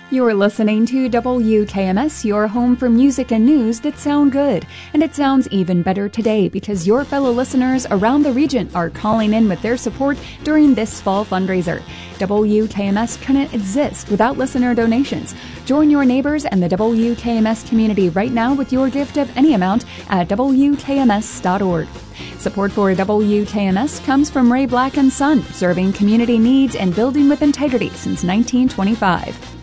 You're listening to WKMS, your home for music and news that sound good. And it sounds even better today because your fellow listeners around the region are calling in with their support during this fall fundraiser. WKMS couldn't exist without listener donations. Join your neighbors and the WKMS community right now with your gift of any amount at WKMS.org. Support for WKMS comes from Ray Black & Son, serving community needs and building with integrity since 1925.